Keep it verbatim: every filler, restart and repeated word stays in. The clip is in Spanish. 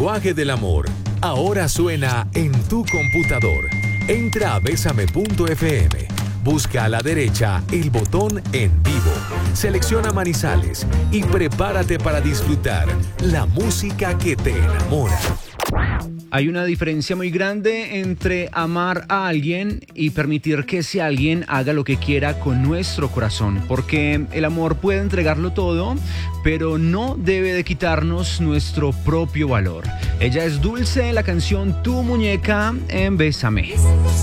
lenguaje del amor, ahora suena en tu computador. Entra a besame punto efe eme, busca a la derecha el botón En Vivo, selecciona Manizales y prepárate para disfrutar la música que te enamora. Hay una diferencia muy grande entre amar a alguien y permitir que ese alguien haga lo que quiera con nuestro corazón, porque el amor puede entregarlo todo, pero no debe de quitarnos nuestro propio valor. Ella es Dulce, la canción Tu Muñeca en Bésame.